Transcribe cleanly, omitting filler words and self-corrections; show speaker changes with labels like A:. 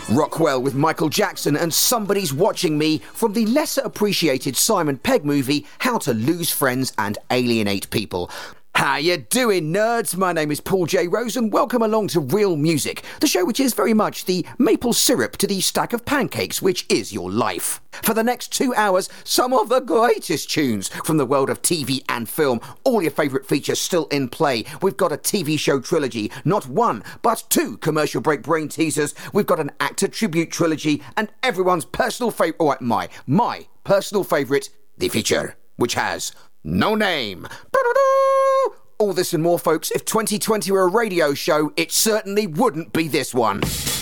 A: Rockwell with Michael Jackson and Somebody's Watching Me from the lesser appreciated Simon Pegg movie How to Lose Friends and Alienate People. How you doing, nerds? My name is Paul J. Rose and welcome along to Real Music, the show which is very much the maple syrup to the stack of pancakes which is your life. For the next 2 hours, some of the greatest tunes from the world of TV and film, all your favourite features still in play. We've got a TV show trilogy, not one, but two commercial break brain teasers. We've got an actor tribute trilogy and everyone's personal favourite, my personal favourite, the feature, which has no name. All this and more, folks. If 2020 were a radio show, it certainly wouldn't be this one.